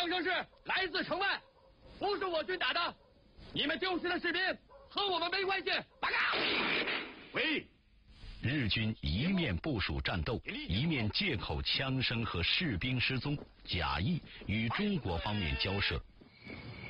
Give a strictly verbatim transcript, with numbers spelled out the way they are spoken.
枪声是来自城外，不是我军打的。你们丢失的士兵和我们没关系。报告。 喂。 日军一面部署战斗，一面借口枪声和士兵失踪，假意与中国方面交涉。